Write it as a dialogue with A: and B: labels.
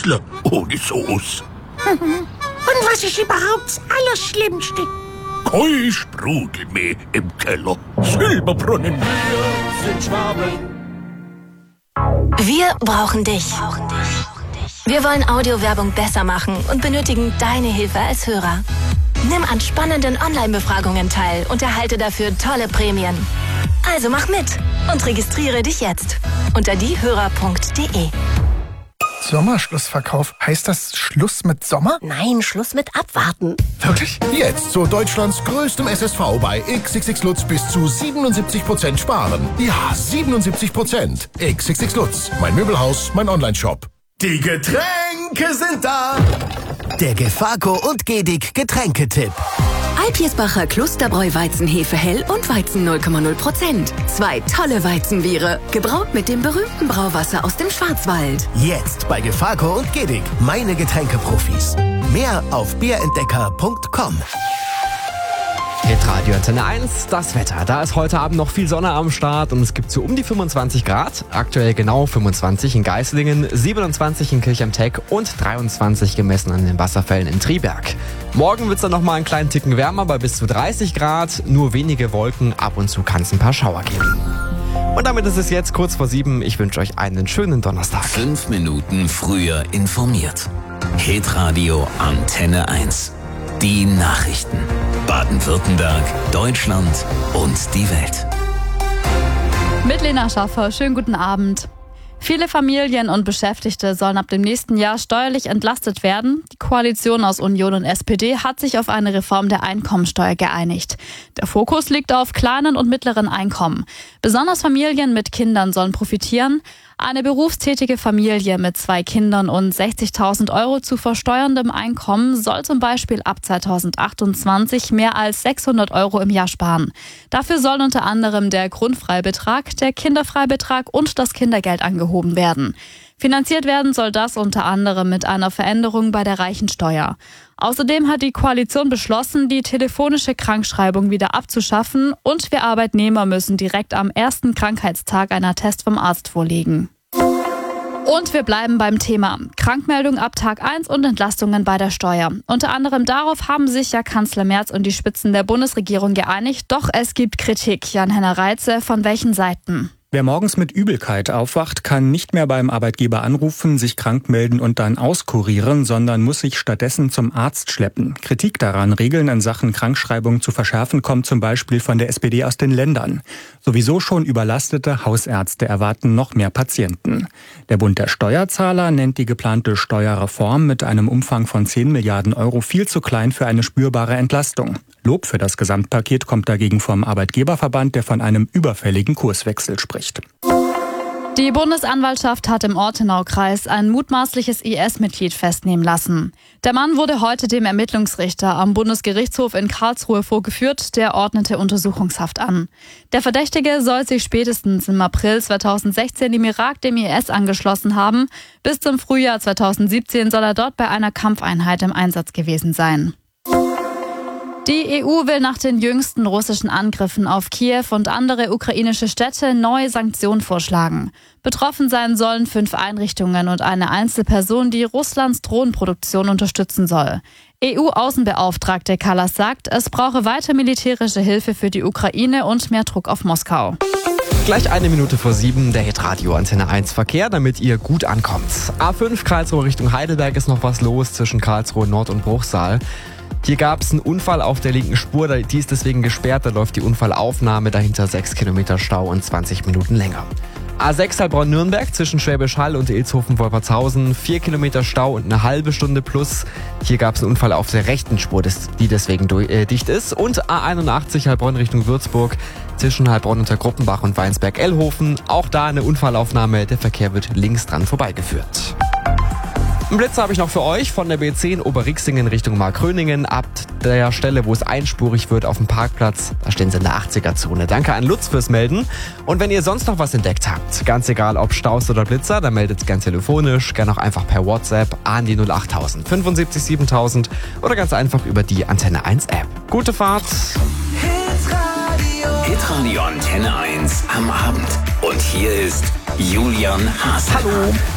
A: Spätzle ohne Sauce.
B: Und was ist überhaupt das Allerschlimmste?
A: Kein Sprudel mehr im Keller. Silberbrunnen.
C: Wir sind Schwaben.
D: Wir brauchen dich. Wir wollen Audiowerbung besser machen und benötigen deine Hilfe als Hörer. Nimm an spannenden Online-Befragungen teil und erhalte dafür tolle Prämien. Also mach mit und registriere dich jetzt unter diehörer.de.
E: Sommerschlussverkauf. Heißt das Schluss mit Sommer?
B: Nein, Schluss mit Abwarten.
E: Wirklich?
F: Jetzt zu Deutschlands größtem SSV bei XXX Lutz bis zu 77% sparen. Ja, 77%. XXX Lutz. Mein Möbelhaus, mein Onlineshop.
G: Die Getränke sind da. Der Gefaco und Gedig Getränketipp.
H: Alpirsbacher Klosterbräu Weizenhefe hell und Weizen 0,0%. 2 tolle Weizenbiere, gebraut mit dem berühmten Brauwasser aus dem Schwarzwald.
G: Jetzt bei Gefaco und Gedig, meine Getränkeprofis. Mehr auf bierentdecker.com.
I: Hitradio Antenne 1, das Wetter. Da ist heute Abend noch viel Sonne am Start und es gibt so um die 25 Grad. Aktuell genau 25 in Geislingen, 27 in Kirchheim-Teck und 23 gemessen an den Wasserfällen in Triberg. Morgen wird es dann nochmal einen kleinen Ticken wärmer bei bis zu 30 Grad. Nur wenige Wolken, ab und zu kann es ein paar Schauer geben. Und damit ist es jetzt kurz vor 7. Ich wünsche euch einen schönen Donnerstag.
J: 5 Minuten früher informiert. Hitradio Antenne 1. Die Nachrichten. Baden-Württemberg, Deutschland und die Welt.
K: Mit Lena Schaffer, schönen guten Abend. Viele Familien und Beschäftigte sollen ab dem nächsten Jahr steuerlich entlastet werden. Die Koalition aus Union und SPD hat sich auf eine Reform der Einkommensteuer geeinigt. Der Fokus liegt auf kleinen und mittleren Einkommen. Besonders Familien mit Kindern sollen profitieren. Eine berufstätige Familie mit 2 Kindern und 60.000 Euro zu versteuerndem Einkommen soll zum Beispiel ab 2028 mehr als 600 Euro im Jahr sparen. Dafür sollen unter anderem der Grundfreibetrag, der Kinderfreibetrag und das Kindergeld angehoben werden. Finanziert werden soll das unter anderem mit einer Veränderung bei der Reichensteuer. Außerdem hat die Koalition beschlossen, die telefonische Krankschreibung wieder abzuschaffen und wir Arbeitnehmer müssen direkt am ersten Krankheitstag einen Attest vom Arzt vorlegen. Und wir bleiben beim Thema. Krankmeldung ab Tag 1 und Entlastungen bei der Steuer. Unter anderem darauf haben sich ja Kanzler Merz und die Spitzen der Bundesregierung geeinigt. Doch es gibt Kritik. Jan-Henner Reitze, von welchen Seiten?
L: Wer morgens mit Übelkeit aufwacht, kann nicht mehr beim Arbeitgeber anrufen, sich krank melden und dann auskurieren, sondern muss sich stattdessen zum Arzt schleppen. Kritik daran, Regeln in Sachen Krankschreibung zu verschärfen, kommt zum Beispiel von der SPD aus den Ländern. Sowieso schon überlastete Hausärzte erwarten noch mehr Patienten. Der Bund der Steuerzahler nennt die geplante Steuerreform mit einem Umfang von 10 Milliarden Euro viel zu klein für eine spürbare Entlastung. Lob für das Gesamtpaket kommt dagegen vom Arbeitgeberverband, der von einem überfälligen Kurswechsel spricht.
K: Die Bundesanwaltschaft hat im Ortenaukreis ein mutmaßliches IS-Mitglied festnehmen lassen. Der Mann wurde heute dem Ermittlungsrichter am Bundesgerichtshof in Karlsruhe vorgeführt, der ordnete Untersuchungshaft an. Der Verdächtige soll sich spätestens im April 2016 im Irak dem IS angeschlossen haben. Bis zum Frühjahr 2017 soll er dort bei einer Kampfeinheit im Einsatz gewesen sein. Die EU will nach den jüngsten russischen Angriffen auf Kiew und andere ukrainische Städte neue Sanktionen vorschlagen. Betroffen sein sollen 5 Einrichtungen und eine Einzelperson, die Russlands Drohnenproduktion unterstützen soll. EU-Außenbeauftragte Kallas sagt, es brauche weiter militärische Hilfe für die Ukraine und mehr Druck auf Moskau.
I: Gleich 1 Minute vor 7, der Hitradio Antenne 1 Verkehr, damit ihr gut ankommt. A5 Karlsruhe Richtung Heidelberg ist noch was los zwischen Karlsruhe Nord und Bruchsal. Hier gab es einen Unfall auf der linken Spur, die ist deswegen gesperrt, da läuft die Unfallaufnahme, dahinter 6 Kilometer Stau und 20 Minuten länger. A6 Heilbronn-Nürnberg zwischen Schwäbisch Hall und Ilshofen-Wolpertshausen, 4 Kilometer Stau und eine halbe Stunde plus. Hier gab es einen Unfall auf der rechten Spur, die deswegen dicht ist. Und A81 Heilbronn Richtung Würzburg zwischen Heilbronn unter Gruppenbach und Weinsberg-Ellhofen. Auch da eine Unfallaufnahme, der Verkehr wird links dran vorbeigeführt. Einen Blitzer habe ich noch für euch von der B10 Oberrixingen Richtung Markgröningen. Ab der Stelle, wo es einspurig wird auf dem Parkplatz, da stehen sie in der 80er-Zone. Danke an Lutz fürs Melden. Und wenn ihr sonst noch was entdeckt habt, ganz egal ob Staus oder Blitzer, dann meldet ganz telefonisch, gerne auch einfach per WhatsApp an die 08000 75 7000 oder ganz einfach über die Antenne 1 App. Gute Fahrt!
J: Hitradio Antenne 1 am Abend. Und hier ist Julian Haas.
I: Hallo!